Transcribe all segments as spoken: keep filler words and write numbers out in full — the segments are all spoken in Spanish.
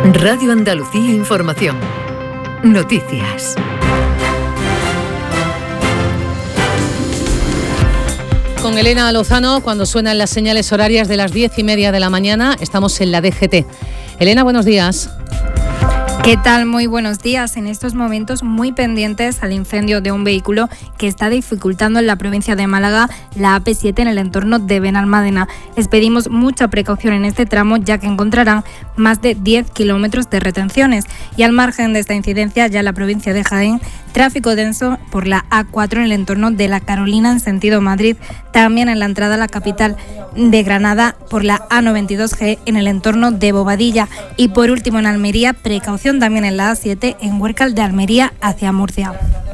Radio Andalucía Información. Noticias. Con Elena Lozano, cuando suenan las señales horarias de las diez y media de la mañana, estamos en la D G T. Elena, buenos días. ¿Qué tal? Muy buenos días. En estos momentos muy pendientes al incendio de un vehículo que está dificultando en la provincia de Málaga la A P siete en el entorno de Benalmádena. Les pedimos mucha precaución en este tramo, ya que encontrarán más de diez kilómetros de retenciones. Y al margen de esta incidencia, ya en la provincia de Jaén, tráfico denso por la A cuatro en el entorno de La Carolina en sentido Madrid, también en la entrada a la capital de Granada por la A noventa y dos G en el entorno de Bobadilla. Y por último en Almería, precaución también en la A siete en Huércal de Almería hacia Murcia.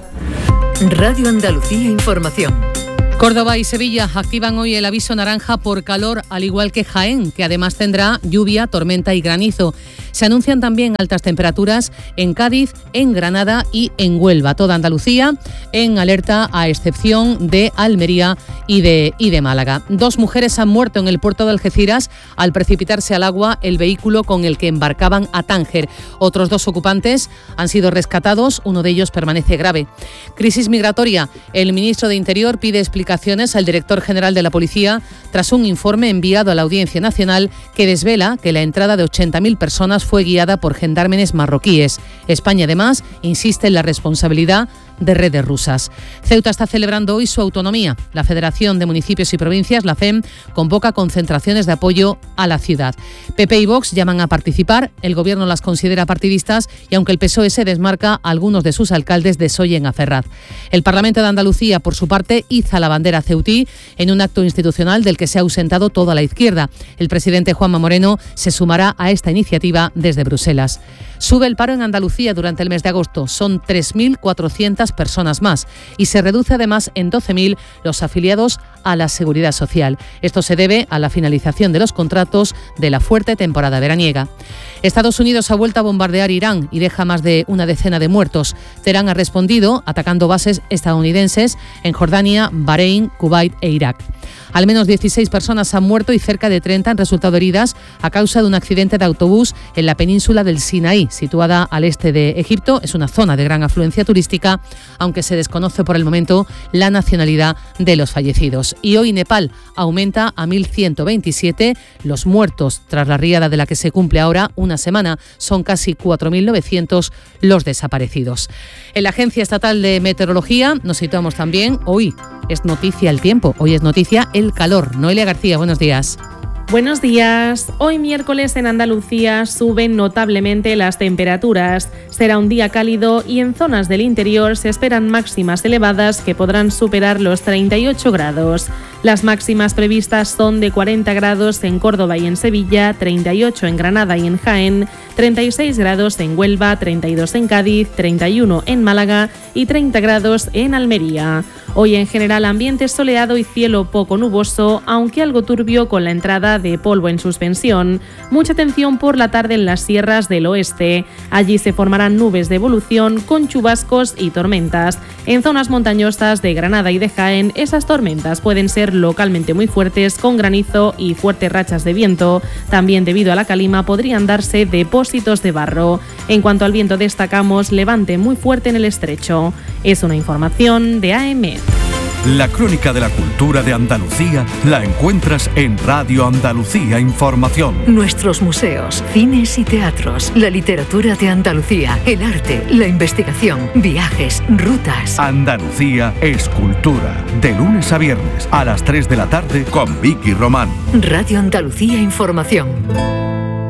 Radio Andalucía Información. Córdoba y Sevilla activan hoy el aviso naranja por calor, al igual que Jaén, que además tendrá lluvia, tormenta y granizo. Se anuncian también altas temperaturas en Cádiz, en Granada y en Huelva. Toda Andalucía en alerta, a excepción de Almería y de, y de Málaga. Dos mujeres han muerto en el puerto de Algeciras al precipitarse al agua el vehículo con el que embarcaban a Tánger. Otros dos ocupantes han sido rescatados, uno de ellos permanece grave. Crisis migratoria. El ministro de Interior pide explicaciones al director general de la Policía tras un informe enviado a la Audiencia Nacional que desvela que la entrada de ochenta mil personas fue guiada por gendarmes marroquíes. España, además, insiste en la responsabilidad de redes rusas. Ceuta está celebrando hoy su autonomía. La Federación de Municipios y Provincias, la F E M, convoca concentraciones de apoyo a la ciudad. P P y Vox llaman a participar, el Gobierno las considera partidistas y aunque el P S O E se desmarca, algunos de sus alcaldes desoyen a Ferraz. El Parlamento de Andalucía, por su parte, iza la bandera ceutí en un acto institucional del que se ha ausentado toda la izquierda. El presidente Juanma Moreno se sumará a esta iniciativa desde Bruselas. Sube el paro en Andalucía durante el mes de agosto. Son tres mil cuatrocientas personas más y se reduce además en doce mil los afiliados a la Seguridad Social. Esto se debe a la finalización de los contratos de la fuerte temporada veraniega. Estados Unidos ha vuelto a bombardear Irán y deja más de una decena de muertos. Teherán ha respondido atacando bases estadounidenses en Jordania, Bahrein, Kuwait e Irak. Al menos dieciséis personas han muerto y cerca de treinta han resultado heridas a causa de un accidente de autobús en la península del Sinaí, situada al este de Egipto. Es una zona de gran afluencia turística, aunque se desconoce por el momento la nacionalidad de los fallecidos. Y hoy Nepal aumenta a mil ciento veintisiete los muertos tras la riada de la que se cumple ahora una semana. Son casi cuatro mil novecientos los desaparecidos. En la Agencia Estatal de Meteorología nos situamos también. Hoy es noticia el tiempo, hoy es noticia el calor. Noelia García, buenos días. Buenos días. Hoy miércoles en Andalucía suben notablemente las temperaturas. Será un día cálido y en zonas del interior se esperan máximas elevadas que podrán superar los treinta y ocho grados. Las máximas previstas son de cuarenta grados en Córdoba y en Sevilla, treinta y ocho en Granada y en Jaén, treinta y seis grados en Huelva, treinta y dos en Cádiz, treinta y uno en Málaga y treinta grados en Almería. Hoy en general ambiente soleado y cielo poco nuboso, aunque algo turbio con la entrada de polvo en suspensión. Mucha atención por la tarde en las sierras del oeste. Allí se formarán nubes de evolución con chubascos y tormentas. En zonas montañosas de Granada y de Jaén, esas tormentas pueden ser localmente muy fuertes con granizo y fuertes rachas de viento. También debido a la calima podrían darse depósitos de barro. En cuanto al viento destacamos levante muy fuerte en el estrecho. Es una información de A M. La crónica de la cultura de Andalucía la encuentras en Radio Andalucía Información. Nuestros museos, cines y teatros, la literatura de Andalucía, el arte, la investigación, viajes, rutas. Andalucía es cultura. De lunes a viernes a las tres de la tarde con Vicky Román. Radio Andalucía Información.